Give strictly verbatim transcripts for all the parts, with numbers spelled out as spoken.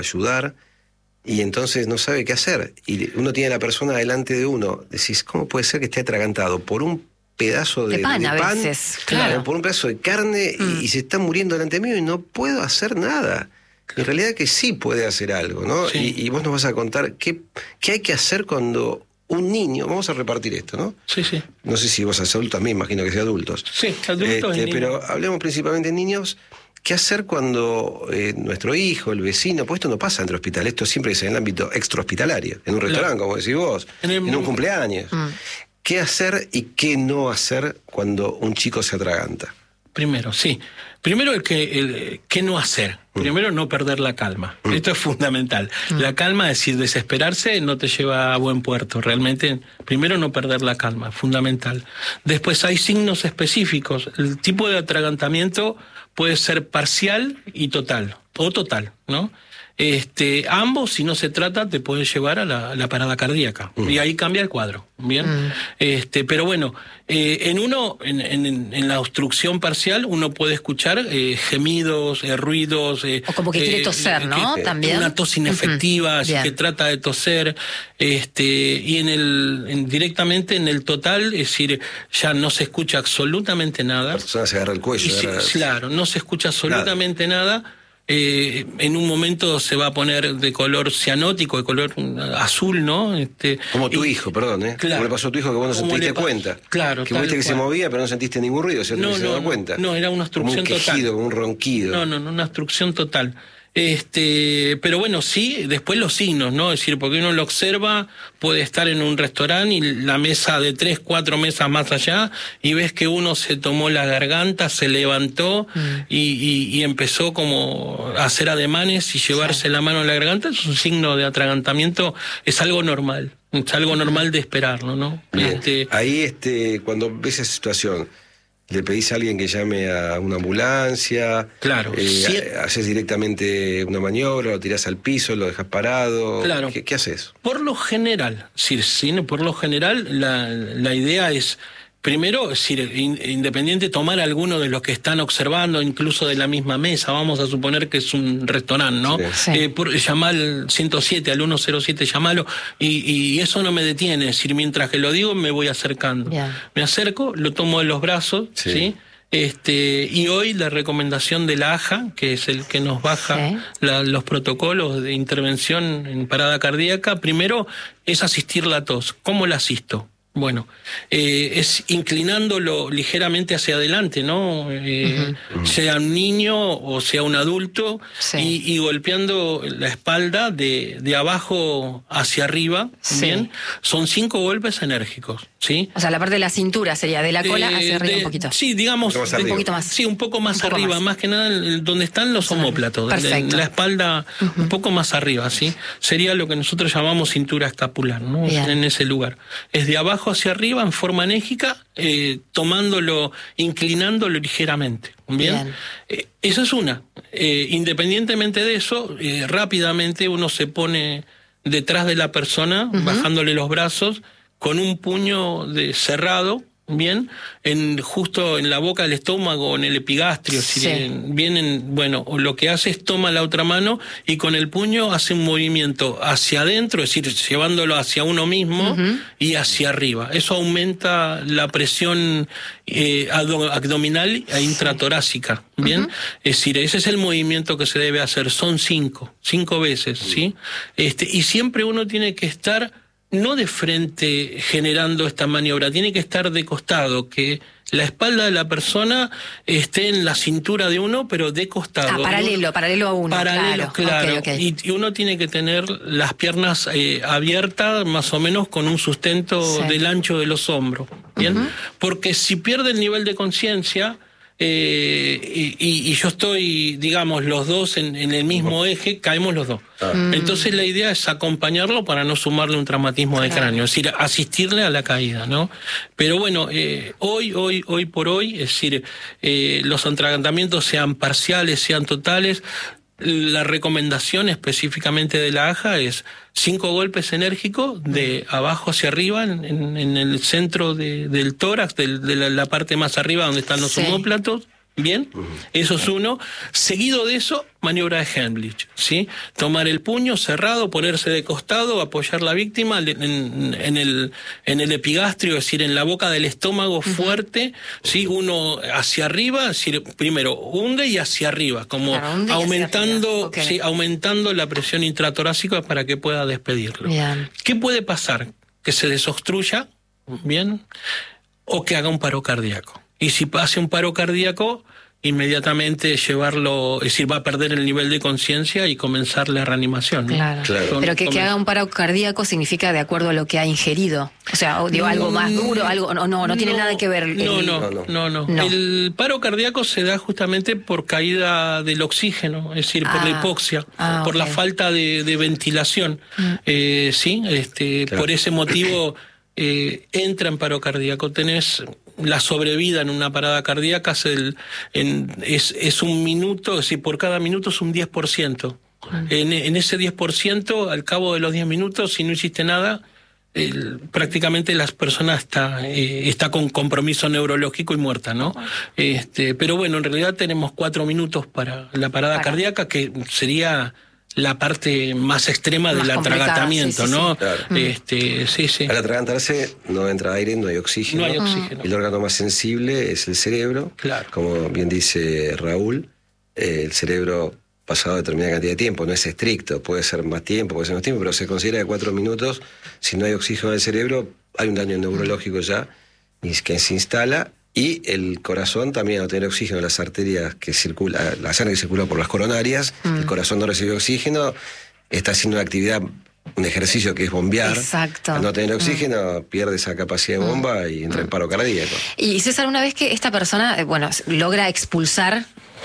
ayudar, y entonces no sabe qué hacer. Y uno tiene a la persona delante de uno, decís, ¿cómo puede ser que esté atragantado por un pedazo de, de pan, de a pan veces, claro. por un pedazo de carne, mm. y, y se está muriendo delante mío y no puedo hacer nada? En realidad que sí puede hacer algo, ¿no? Sí. Y, y vos nos vas a contar qué, qué hay que hacer cuando un niño, vamos a repartir esto, ¿no? Sí, sí. No sé si vos sos adultos, también imagino que sea adultos. Sí, adultos este, y pero hablemos principalmente de niños. ¿Qué hacer cuando eh, nuestro hijo, el vecino, pues esto no pasa entre hospital, esto siempre es en el ámbito extrahospitalario, en un restaurante, claro, como decís vos, en, el, en un cumpleaños? Mm. ¿Qué hacer y qué no hacer cuando un chico se atraganta? Primero, sí. Primero, el que, el, ¿qué no hacer? Primero, no perder la calma. Mm. Esto es fundamental. Mm. La calma, es decir, desesperarse no te lleva a buen puerto. Realmente, primero, no perder la calma, fundamental. Después, hay signos específicos. El tipo de atragantamiento puede ser parcial y total, o total, ¿no? Este, ambos, si no se trata, te pueden llevar a la, a la parada cardíaca. Mm. Y ahí cambia el cuadro, ¿bien? Mm. Este, pero bueno, eh, en uno, en, en, en la obstrucción parcial, uno puede escuchar eh, gemidos, eh, ruidos. Eh, o como que quiere toser, eh, ¿no? Que, También. Una tos inefectiva, uh-huh. así que trata de toser. Este, y en el, en, directamente en el total, es decir, ya no se escucha absolutamente nada. La persona se agarra el cuello. Se, agarra... Claro, no se escucha absolutamente nada. nada. Eh, en un momento se va a poner de color cianótico, de color azul, ¿no? Este, como tu y, hijo, perdón, ¿eh? Claro, como le pasó a tu hijo que vos no se diste cuenta. Claro, que viste que se movía, pero no sentiste ningún ruido, ¿cierto? No, no, se no, daba cuenta. No, era una obstrucción como un quejido, total. Como un ronquido. No, no, no, una obstrucción total. Este, pero bueno, sí, después los signos, ¿no? Es decir, porque uno lo observa, puede estar en un restaurante y la mesa de tres, cuatro mesas más allá, y ves que uno se tomó la garganta, se levantó mm. y, y, y empezó como a hacer ademanes y llevarse sí. la mano a la garganta. Es un signo de atragantamiento, es algo normal, es algo normal de esperarlo, ¿no? Este, Ahí, este, cuando ves esa situación, ¿le pedís a alguien que llame a una ambulancia? Claro. Eh, sí. ¿Haces directamente una maniobra, lo tirás al piso, lo dejas parado? Claro. ¿Qué, qué haces? Por lo general, sí, sí, por lo general la, la idea es, primero, es decir, independiente tomar alguno de los que están observando, incluso de la misma mesa, vamos a suponer que es un restaurante, ¿no? Sí. Eh, por, llamar al ciento siete, al ciento siete, llamalo, y, y eso no me detiene, es decir, mientras que lo digo me voy acercando. Yeah. Me acerco, lo tomo de los brazos, ¿sí? ¿sí? Este, y hoy la recomendación de la A J A, que es el que nos baja sí. la, los protocolos de intervención en parada cardíaca, primero es asistir la tos. ¿Cómo la asisto? Bueno, eh, es inclinándolo ligeramente hacia adelante, ¿no? Eh, uh-huh. Sea un niño o sea un adulto, sí. y, y golpeando la espalda de, de abajo hacia arriba, sí. ¿bien? Son cinco golpes enérgicos, ¿sí? O sea, la parte de la cintura sería de la cola eh, hacia arriba de, un poquito. Sí, digamos, un, un poquito más. Sí, un poco más un poco arriba, más. más que nada donde están los omóplatos, en la espalda uh-huh. un poco más arriba, ¿sí? Sería lo que nosotros llamamos cintura escapular, ¿no? Bien. En ese lugar. Es de abajo hacia arriba en forma enérgica, eh, tomándolo, inclinándolo ligeramente. Bien, Bien. Eh, eso es una. Eh, independientemente de eso, eh, rápidamente uno se pone detrás de la persona, uh-huh. bajándole los brazos, con un puño de cerrado, bien, en justo en la boca del estómago, en el epigastrio, sí. si vienen, bueno, lo que hace es toma la otra mano y con el puño hace un movimiento hacia adentro, es decir, llevándolo hacia uno mismo uh-huh. y hacia arriba. Eso aumenta la presión eh, abdominal e intratorácica, bien, uh-huh. es decir, ese es el movimiento que se debe hacer. Son cinco, cinco veces, uh-huh. sí, este, y siempre uno tiene que estar no de frente generando esta maniobra, tiene que estar de costado, que la espalda de la persona esté en la cintura de uno, pero de costado. Ah, paralelo, uno, paralelo a uno. Paralelo, claro. claro. Okay, okay. Y, y uno tiene que tener las piernas eh, abiertas, más o menos con un sustento sí. del ancho de los hombros, ¿bien? Uh-huh. Porque si pierde el nivel de conciencia, Eh, y, y yo estoy, digamos, los dos en, en el mismo eje, caemos los dos. Ah. Entonces la idea es acompañarlo para no sumarle un traumatismo claro. de cráneo, es decir, asistirle a la caída, ¿no? Pero bueno, eh, hoy, hoy, hoy por hoy, es decir, eh, los atragantamientos sean parciales, sean totales, la recomendación específicamente de la A J A es cinco golpes enérgicos de abajo hacia arriba, en, en, en el centro de, del tórax, de, de la, la parte más arriba donde están los sí. omóplatos, Bien, uh-huh. Eso es uno. Seguido de eso, maniobra de Heimlich, ¿sí? Tomar el puño cerrado, ponerse de costado, apoyar la víctima en, en, el, en el epigastrio, es decir, en la boca del estómago uh-huh. fuerte, ¿sí? Uno hacia arriba, es decir, primero hunde y hacia arriba, como claro, aumentando, okay. sí, aumentando la presión intratorácica para que pueda despedirlo. Bien. ¿Qué puede pasar? Que se desobstruya, bien, o que haga un paro cardíaco. Y si hace un paro cardíaco, inmediatamente llevarlo, es decir, va a perder el nivel de conciencia y comenzar la reanimación, ¿no? Claro, claro. Pero que, que haga un paro cardíaco significa de acuerdo a lo que ha ingerido. O sea, digo, algo más duro, algo no, no, no tiene no, nada que ver. El, no, no, no, no, no, no. El paro cardíaco se da justamente por caída del oxígeno, es decir, ah, por la hipoxia, ah, por okay. la falta de, de ventilación. Mm. Eh, sí, este, claro. Por ese motivo eh, entra en paro cardíaco. Tenés la sobrevida en una parada cardíaca es, el, en, es, es un minuto, es decir, por cada minuto es un diez por ciento. Mm. En, en ese diez por ciento, al cabo de los diez minutos, si no hiciste nada, el, prácticamente la persona está, eh, está con compromiso neurológico y muerta, ¿no? Este, pero bueno, en realidad tenemos cuatro minutos para la parada para. cardíaca, que sería la parte más extrema más del atragantamiento, sí, sí, ¿no? Sí. Claro. Este, sí, sí. Al atragantarse no entra aire, no hay oxígeno. No hay oxígeno. El órgano más sensible es el cerebro. Claro. Como bien dice Raúl, eh, el cerebro pasado determinada cantidad de tiempo, no es estricto, puede ser más tiempo, puede ser menos tiempo, pero se considera que cuatro minutos, si no hay oxígeno en el cerebro, hay un daño neurológico ya, que se instala. Y el corazón también, al tener oxígeno, las arterias que circula, la sangre que circula por las coronarias, mm. el corazón no recibe oxígeno, está haciendo una actividad, un ejercicio que es bombear. Exacto. Al no tener oxígeno, mm. pierde esa capacidad de bomba y entra mm. en paro cardíaco. Y César, una vez que esta persona, bueno, logra expulsar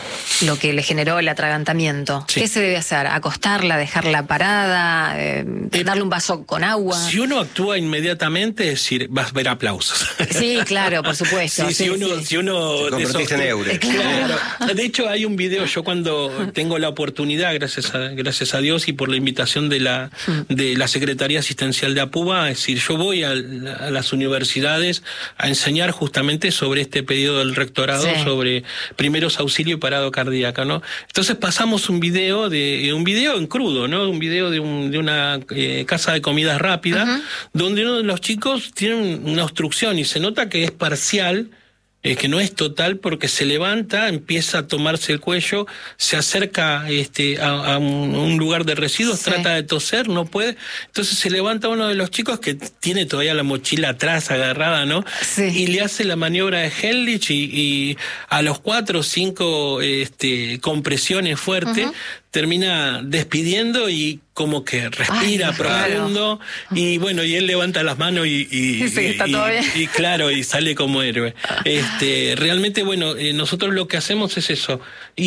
lo que le generó el atragantamiento, sí. ¿qué se debe hacer? ¿Acostarla, dejarla parada, eh, eh, darle un vaso con agua? Si uno actúa inmediatamente, es decir, vas a ver aplausos. Sí, claro, por supuesto. Sí, sí, si uno, sí. Si uno te convertiste en euro. Claro. Claro. De hecho, hay un video, yo cuando tengo la oportunidad, gracias a, gracias a Dios y por la invitación de la, de la Secretaría Asistencial de APUBA, es decir, yo voy a, a las universidades a enseñar justamente sobre este pedido del rectorado, sí. sobre primeros auxilios y parado cardíaca, ¿no? Entonces pasamos un video de un video en crudo, ¿no? Un video de, un, de una eh, casa de comida rápida, uh-huh. donde uno de los chicos tiene una obstrucción y se nota que es parcial, eh, que no es total, porque se levanta, empieza a tomarse el cuello, se acerca este, a, a un, un lugar de residuos, sí. trata de toser, no puede, entonces se levanta uno de los chicos que tiene todavía la mochila atrás agarrada, ¿no? Sí. Y le hace la maniobra de Heimlich y, y a los cuatro o cinco este, compresiones fuertes, uh-huh. termina despidiendo y como que respira Ay, profundo, claro. y bueno, y él levanta las manos y, y, sí, está y, todo bien. y, y claro, y sale como héroe. Este, realmente, bueno, eh, nosotros lo que hacemos es eso.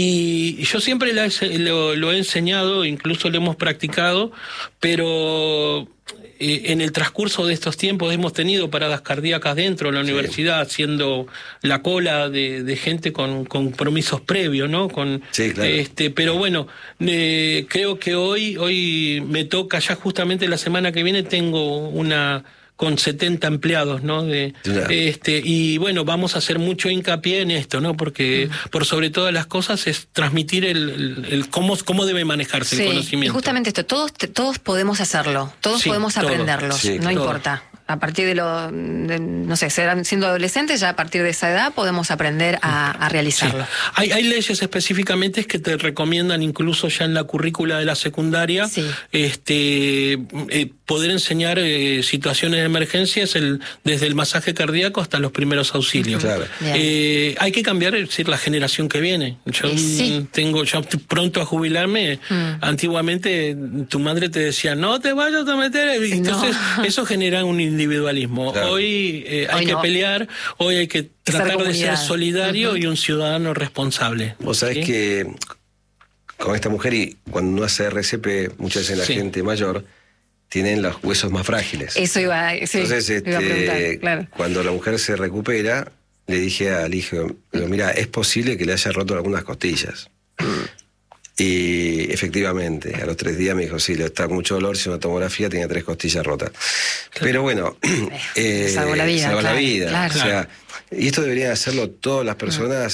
Y yo siempre lo, lo, lo he enseñado, incluso lo hemos practicado, pero eh, en el transcurso de estos tiempos hemos tenido paradas cardíacas dentro de la universidad, sí. haciendo la cola de, de gente con compromisos previos, ¿no? Con, sí, claro. este, pero bueno, eh, creo que hoy, hoy me toca, ya justamente la semana que viene tengo una con setenta empleados, ¿no? De, yeah. este, y bueno, vamos a hacer mucho hincapié en esto, ¿no? Porque mm. por sobre todas las cosas es transmitir el, el, el cómo, cómo debe manejarse sí. el conocimiento. Y justamente esto, todos, todos podemos hacerlo, todos sí, podemos aprenderlo, sí, no todo. importa. A partir de lo, de, no sé, siendo adolescentes, ya a partir de esa edad podemos aprender a, a realizarlo. Sí. Hay, hay leyes específicamente que te recomiendan incluso ya en la currícula de la secundaria, sí. este, eh, poder enseñar eh, situaciones de emergencias el, desde el masaje cardíaco hasta los primeros auxilios. Claro. Eh, hay que cambiar, es decir, la generación que viene. Yo sí. tengo, yo pronto a jubilarme. Mm. Antiguamente tu madre te decía, no te vayas a meter. Entonces no. eso genera un individualismo. Claro. Hoy eh, hay hoy que no. pelear, hoy hay que tratar ser de ser solidario uh-huh. y un ciudadano responsable. Vos sabés ¿sí? que con esta mujer, y cuando uno hace R C P, muchas veces la sí. gente mayor tienen los huesos más frágiles. Eso iba, sí, Entonces, este, iba a preguntar, claro. cuando la mujer se recupera, le dije al hijo, mira, es posible que le haya roto algunas costillas. Y efectivamente, a los tres días me dijo, sí, le está con mucho dolor, hizo una tomografía, tenía tres costillas rotas. Claro. Pero bueno, eh, salvó la vida. Salvó claro, la vida. Claro. O sea, y esto deberían hacerlo todas las personas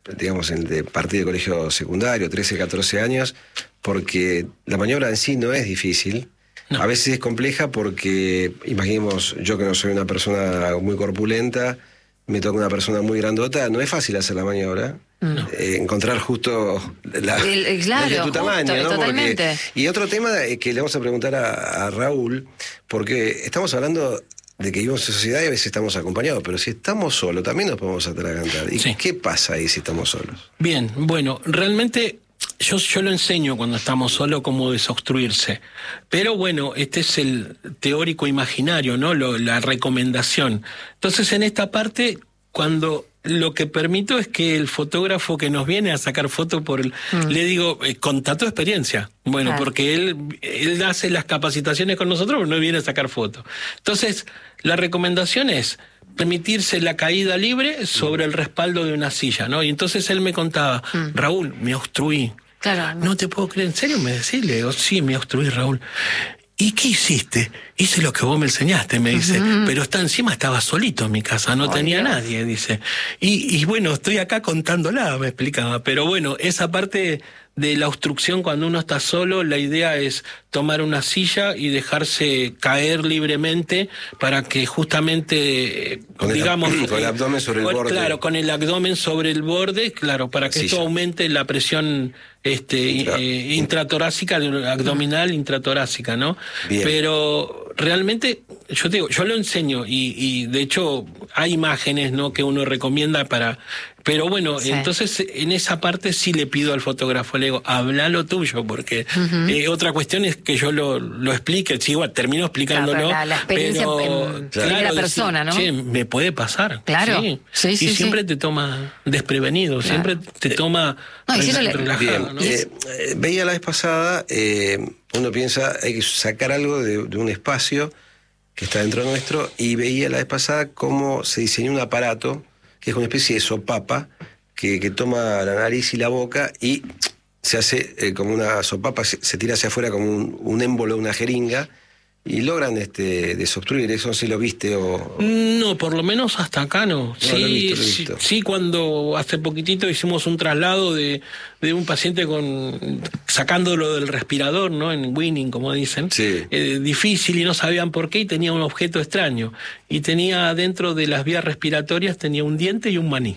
digamos, en de partir de colegio secundario, trece, catorce años, porque la maniobra en sí no es difícil. No. A veces es compleja porque, imaginemos, yo que no soy una persona muy corpulenta, me toca una persona muy grandota, no es fácil hacer la maniobra. No. Eh, encontrar justo la, el, claro, la de tu tamaño, justo, ¿no? Totalmente. Porque, y otro tema que le vamos a preguntar a, a Raúl, porque estamos hablando de que vivimos en sociedad y a veces estamos acompañados, pero si estamos solos también nos podemos atragantar. ¿Y sí. qué pasa ahí si estamos solos? Bien, bueno, realmente yo, yo lo enseño cuando estamos solos cómo desobstruirse, pero bueno, este es el teórico imaginario, ¿no? Lo, la recomendación. Entonces en esta parte, cuando lo que permito es que el fotógrafo que nos viene a sacar fotos por el, mm. le digo, eh, conta tu experiencia. Bueno, claro. porque él, él hace las capacitaciones con nosotros, pero no viene a sacar fotos. Entonces, la recomendación es permitirse la caída libre sobre el respaldo de una silla, ¿no? Y entonces él me contaba, mm. Raúl, me obstruí. Claro. No te puedo creer, ¿en serio me decís? Le digo, sí, me obstruí, Raúl. ¿Y qué hiciste? Hice lo que vos me enseñaste, me dice, uh-huh. pero está encima estaba solito en mi casa, no oh, tenía Dios. nadie, dice. Y, y bueno, estoy acá contándola, me explicaba. Pero bueno, esa parte de la obstrucción cuando uno está solo, la idea es tomar una silla y dejarse caer libremente para que justamente, con digamos... El, con el abdomen sobre el con, borde. Claro, con el abdomen sobre el borde, claro, para que silla. esto aumente la presión este claro. eh, intratorácica, abdominal, intratorácica, ¿no? Bien. Pero realmente, yo te digo, yo lo enseño y, y de hecho hay imágenes, ¿no?, que uno recomienda para... Pero bueno, sí. entonces en esa parte sí le pido al fotógrafo, le digo, habla lo tuyo, porque uh-huh. eh, otra cuestión es que yo lo, lo explique, sí, igual termino explicándolo, claro, la, la experiencia pero en, claro, en la persona, ¿no? Sí, me puede pasar. Claro. Sí, sí, sí y sí, siempre sí. te toma desprevenido, claro. siempre te toma no, re- le... relajado. ¿no? Eh, eh, veía la vez pasada, eh, uno piensa, hay que sacar algo de, de un espacio que está dentro nuestro, y veía la vez pasada cómo se diseñó un aparato que es una especie de sopapa que, que toma la nariz y la boca y se hace eh, como una sopapa, se, se tira hacia afuera como un, un émbolo, una jeringa, y logran este desobstruir. ¿Eso sí lo viste? O... No, por lo menos hasta acá no. no sí, lo he visto, lo he visto. sí, sí, cuando hace poquitito hicimos un traslado de, de un paciente con sacándolo del respirador, ¿no? En Winning, como dicen. Sí. Eh, difícil y no sabían por qué, y tenía un objeto extraño. Y tenía dentro de las vías respiratorias, tenía un diente y un maní.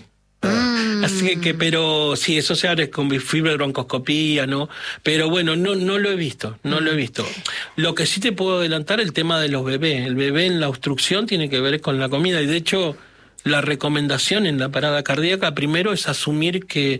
Así que, pero sí, eso se abre con fibrobroncoscopía, ¿no? Pero bueno, no, no lo he visto, no lo he visto. Lo que sí te puedo adelantar, el tema de los bebés. El bebé en la obstrucción tiene que ver con la comida, y de hecho la recomendación en la parada cardíaca primero es asumir que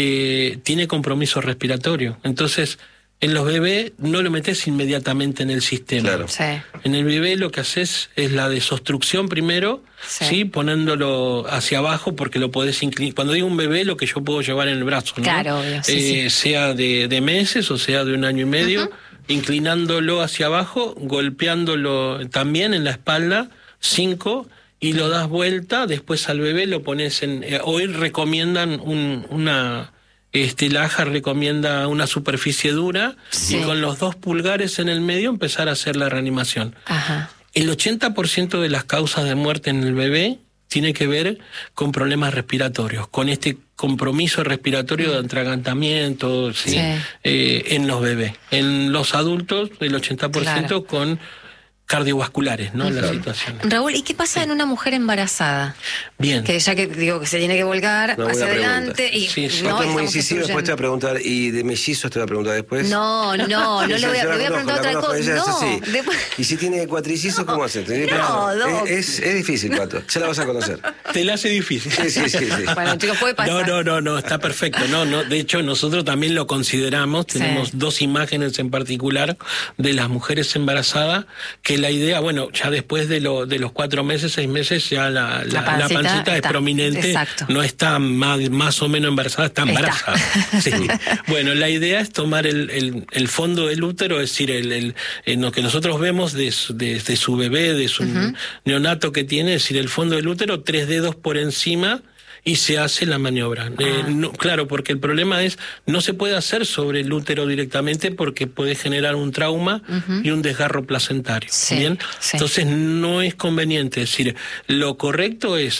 eh, tiene compromiso respiratorio. Entonces, en los bebés no lo metes inmediatamente en el sistema. Claro. Sí. En el bebé lo que haces es la desobstrucción primero, sí. ¿sí? Poniéndolo hacia abajo, porque lo podés inclinar. Cuando digo un bebé, lo que yo puedo llevar en el brazo, ¿no? Claro, obvio. Sí, eh, sí. Sea de, de meses o sea de un año y medio, uh-huh. inclinándolo hacia abajo, golpeándolo también en la espalda, cinco, y lo das vuelta, después al bebé lo pones en... Eh, hoy recomiendan un, una... Este, la A J A recomienda una superficie dura, sí. y con los dos pulgares en el medio empezar a hacer la reanimación. Ajá. El ochenta por ciento de las causas de muerte en el bebé tiene que ver con problemas respiratorios, con este compromiso respiratorio de atragantamiento, ¿sí? Sí. Eh, en los bebés. En los adultos, el ochenta por ciento claro. con cardiovasculares, ¿no? Uh-huh. La situación. Raúl, ¿y qué pasa sí. en una mujer embarazada? Bien. Que ya que digo que se tiene que volcar no, hacia adelante y sí, sí. No, es muy incisivo, después te va a preguntar, ¿y de mellizos te va a preguntar después? No, no, no, no le voy a, le voy a preguntar otra cosa. No, después... ¿Y si tiene cuatricizos, cómo hace? No, no. Es, es, es difícil, Pato, ya la vas a conocer. Te la hace difícil. Sí, sí, sí, sí. Bueno, chicos, puede pasar. No, no, no, no, está perfecto. No, no, de hecho, nosotros también lo consideramos, tenemos sí. dos imágenes en particular de las mujeres embarazadas, que la idea, bueno, ya después de, lo, de los cuatro meses, seis meses, ya la, la, la pancita, la pancita es prominente, exacto. no está más, más o menos embarazada, está embarazada. Sí. Bueno, la idea es tomar el, el, el fondo del útero, es decir, el, el, el lo que nosotros vemos de, de, de su bebé, de su uh-huh. neonato que tiene, es decir, el fondo del útero, tres dedos por encima, y se hace la maniobra. Ah. Eh, no, claro, porque el problema es, no se puede hacer sobre el útero directamente porque puede generar un trauma uh-huh. y un desgarro placentario. Sí, ¿bien? Sí. Entonces no es conveniente. Es decir, lo correcto es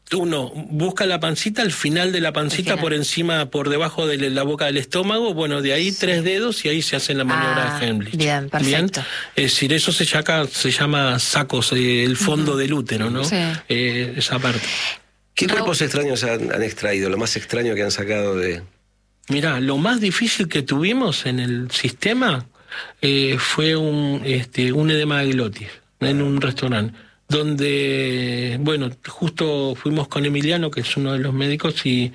uno busca la pancita, al final de la pancita, por encima, por debajo de la boca del estómago, bueno, de ahí sí. tres dedos y ahí se hace la maniobra ah, de Heimlich. Bien, perfecto. Bien, es decir, eso se llama, se llama sacos, eh, el fondo uh-huh. del útero, ¿no? Sí. Eh, esa parte. ¿Qué cuerpos no. extraños han, han extraído? Lo más extraño que han sacado de... Mirá, lo más difícil que tuvimos en el sistema eh, fue un, este, un edema de glotis ah. en un restaurante. Donde, bueno, justo fuimos con Emiliano, que es uno de los médicos, y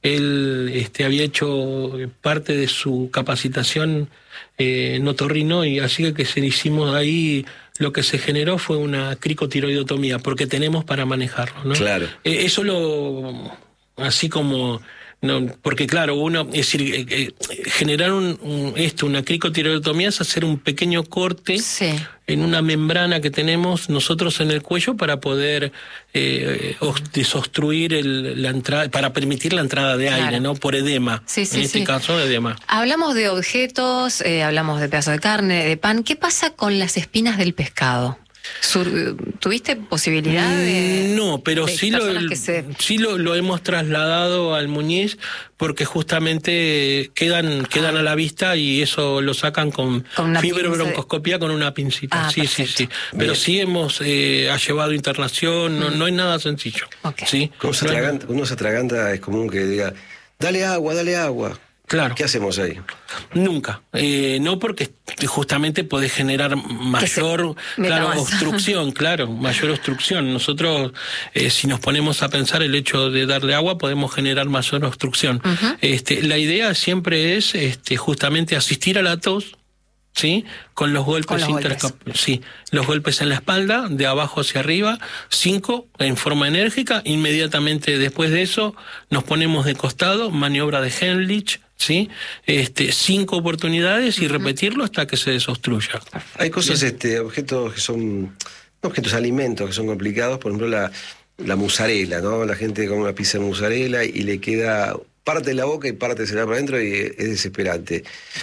él este, había hecho parte de su capacitación eh, en otorrino, y así que se hicimos ahí, lo que se generó fue una cricotiroidotomía, porque tenemos para manejarlo, ¿no? Claro. Eh, eso lo, así como... No, porque claro, uno, es decir, eh, eh, generar un, un, esto, una cricotiroidotomía es hacer un pequeño corte sí. en una membrana que tenemos nosotros en el cuello para poder eh, desobstruir el, la entrada, para permitir la entrada de aire, claro. ¿no? Por edema, sí, sí, en este sí. caso edema. Hablamos de objetos, eh, hablamos de pedazos de carne, de pan. ¿Qué pasa con las espinas del pescado? ¿Tuviste posibilidad de...? No, pero de sí, lo, se... sí lo, lo hemos trasladado al Muñiz, porque justamente quedan, quedan ah. a la vista y eso lo sacan con, con fibrobroncoscopía de... con una pincita. Ah, sí, perfecto. sí, sí. Pero Bien. sí hemos eh, ha llevado internación, no, mm. no es nada sencillo. Okay. ¿Sí? Uno se atraganta, uno se atraganta, es común que diga, dale agua, dale agua. Claro. ¿Qué hacemos ahí? Nunca. Eh, no, porque justamente puede generar mayor claro, obstrucción, claro, mayor obstrucción. Nosotros, eh, si nos ponemos a pensar el hecho de darle agua, podemos generar mayor obstrucción. Uh-huh. Este, la idea siempre es este, justamente asistir a la tos, ¿sí? Con los golpes, Con los intercap- golpes. Sí, los golpes en la espalda, de abajo hacia arriba, cinco en forma enérgica. Inmediatamente después de eso nos ponemos de costado, maniobra de Heimlich, ¿sí? Este, cinco oportunidades y uh-huh. repetirlo hasta que se desobstruya. Hay cosas, este, objetos que son, no objetos, alimentos que son complicados, por ejemplo la, la musarela, ¿no? La gente come una pizza de musarela y le queda parte de la boca y parte se la para adentro y es desesperante.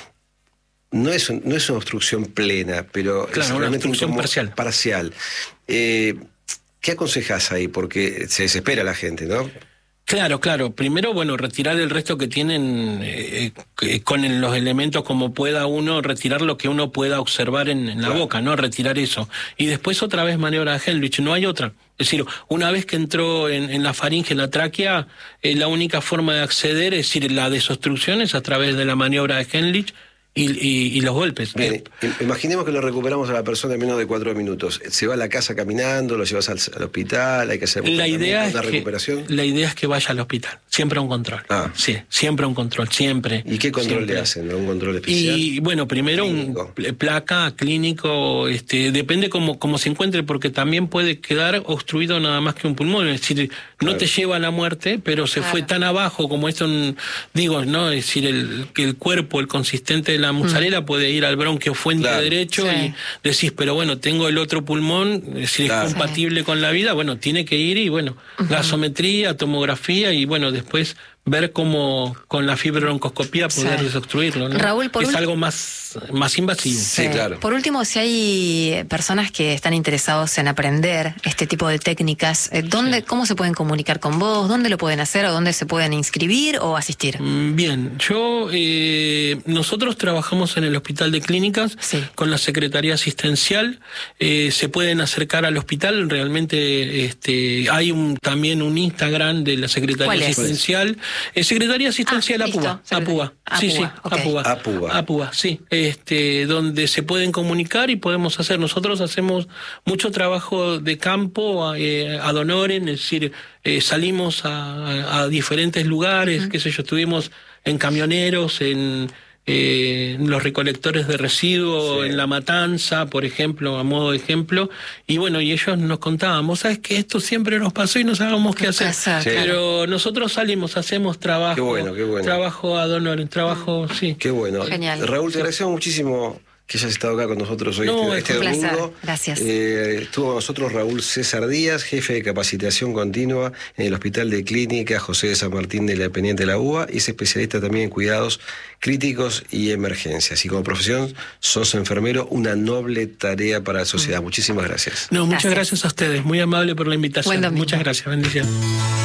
No es, un, no es una obstrucción plena, pero claro, es una realmente obstrucción un parcial. parcial. Eh, ¿Qué aconsejás ahí? Porque se desespera la gente, ¿no? Claro, claro. Primero, bueno, retirar el resto que tienen eh, eh, con el, los elementos como pueda uno, retirar lo que uno pueda observar en, en la claro. boca, ¿no? Retirar eso. Y después otra vez maniobra de Heimlich, no hay otra. Es decir, una vez que entró en, en la faringe, en la tráquea, eh, la única forma de acceder, es decir, la desobstrucción es a través de la maniobra de Heimlich, Y, y, y los golpes. Bien, imaginemos que lo recuperamos a la persona en menos de cuatro minutos. ¿Se va a la casa caminando? ¿Lo llevas al, al hospital? ¿Hay que hacer la idea una es recuperación? Que, la idea es que vaya al hospital. Siempre a un control. Ah. Sí, siempre a un control, siempre. ¿Y qué control siempre. le hacen? ¿Un control especial? Y bueno, primero clínico. un placa clínico, este, depende cómo, cómo se encuentre, porque también puede quedar obstruido nada más que un pulmón. Es decir, claro. no te lleva a la muerte, pero se claro. fue tan abajo como esto, digo, ¿no? Es decir, el, el cuerpo, el consistente de la musarela mm. puede ir al bronquio fuente claro. derecho sí. y decís, pero bueno, tengo el otro pulmón, si claro. es compatible sí. con la vida, bueno, tiene que ir y bueno, uh-huh. gasometría, tomografía y bueno, después ver cómo con la fibrobroncoscopía poder sí. desobstruirlo, ¿no? Raúl, por es ul... algo más, más invasivo. Sí. sí, claro. Por último, si hay personas que están interesados en aprender este tipo de técnicas, ¿dónde, sí. ¿cómo se pueden comunicar con vos? ¿Dónde lo pueden hacer o dónde se pueden inscribir o asistir? Bien, yo, eh, nosotros trabajamos en el Hospital de Clínicas sí. con la Secretaría Asistencial, eh, se pueden acercar al hospital, realmente este, hay un, también un Instagram de la Secretaría Asistencial. Eh, Secretaría Asistencial ah, APUA, APUA, sí, sí, okay. APUA, APUA, APUA, sí, este, donde se pueden comunicar y podemos hacer. Nosotros hacemos mucho trabajo de campo eh, ad honorem, es decir, eh, salimos a, a diferentes lugares, uh-huh. qué sé yo, estuvimos en camioneros, en Eh, los recolectores de residuos, sí. en La Matanza, por ejemplo, a modo de ejemplo, y bueno, y ellos nos contaban, vos sabés que esto siempre nos pasó y no sabíamos qué hacer, pasa, sí. pero nosotros salimos, hacemos trabajo, qué bueno, qué bueno. trabajo ad honorem, trabajo, mm. sí. Qué bueno. Genial. Raúl, te agradecemos muchísimo que hayas estado acá con nosotros hoy, no, este, este domingo. Gracias. Eh, estuvo con nosotros Raúl César Díaz, jefe de capacitación continua en el Hospital de Clínica José de San Martín de la Dependiente de la U B A, y es especialista también en cuidados críticos y emergencias. Y como profesión, sos enfermero, una noble tarea para la sociedad. Mm. Muchísimas gracias. No, muchas gracias. gracias a ustedes. Muy amable por la invitación. Muchas gracias. Bendiciones.